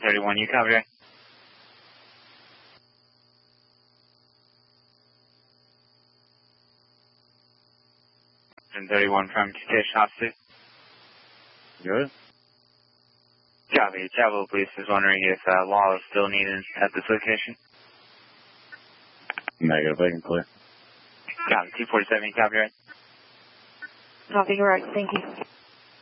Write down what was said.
1031, you copy? 1031 from Station Officer. Good. Copy. Chapel Police is wondering if law is still needed at this location. Negative, I can clear. Copy. 247, you copy, right? Copy, right. Thank you.